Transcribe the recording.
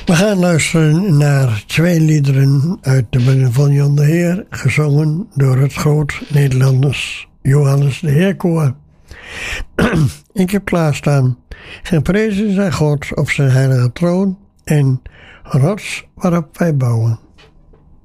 We gaan luisteren naar 2 liederen uit de Benevolie van de Heer, gezongen door het groot Nederlanders Johannes de Heerkoor. Ik heb klaarstaan: geprezen zij God op zijn heilige troon en rots waarop wij bouwen.